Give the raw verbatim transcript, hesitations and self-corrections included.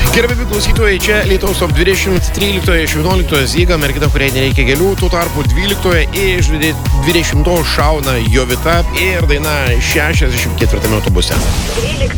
Gerbiami klausytojai, čia Lietuvos top dvidešimt, tryliktoje iš vienuoliktoje Zyga, mergina, kuriai nereikia gėlių, tuo tarpu dvyliktoje iš dvidešimtos šauna Jovita ir daina šešiasdešimt ketvirtame autobuse.